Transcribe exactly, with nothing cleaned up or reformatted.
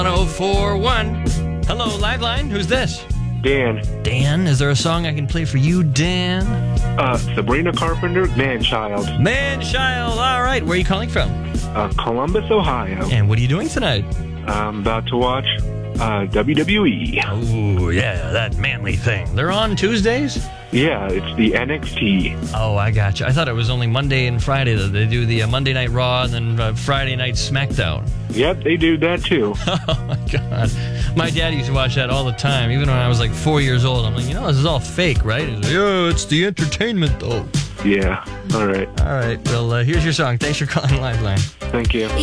oh four one. Hello, Liveline. Who's this? Dan. Dan, is there a song I can play for you, Dan? Uh, Sabrina Carpenter, Man-Child. Man-Child. All right. Where are you calling from? Uh, Columbus, Ohio. And what are you doing tonight? I'm about to watch uh, W W E. Oh, yeah, that manly thing. They're on Tuesdays? Yeah, it's the N X T. Oh, I gotcha. I thought it was only Monday and Friday that they do the uh, Monday Night Raw and then uh, Friday Night SmackDown. Yep, they do that too. Oh, my God. My dad used to watch that all the time, even when I was like four years old. I'm like, you know, this is all fake, right? He's like, oh, it's the entertainment, though. Yeah, all right. All right, well, uh, here's your song. Thanks for calling Liveline. Thank you.